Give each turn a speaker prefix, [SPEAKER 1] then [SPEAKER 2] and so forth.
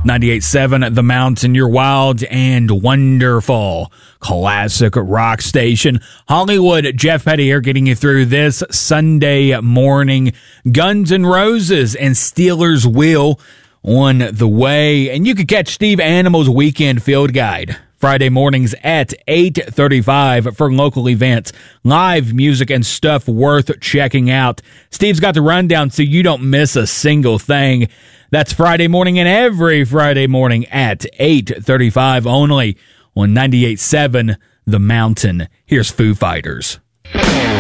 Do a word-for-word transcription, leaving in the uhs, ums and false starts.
[SPEAKER 1] ninety-eight point seven The Mountain, your wild and wonderful classic rock station. Hollywood, Jeff Petty here getting you through this Sunday morning. Guns N' Roses and Steelers Wheel on the way. And you can catch Steve Animal's Weekend Field Guide Friday mornings at eight thirty-five for local events, live music, and stuff worth checking out. Steve's got the rundown so you don't miss a single thing. That's Friday morning and every Friday morning at eight thirty-five only on ninety-eight point seven The Mountain. Here's Foo Fighters.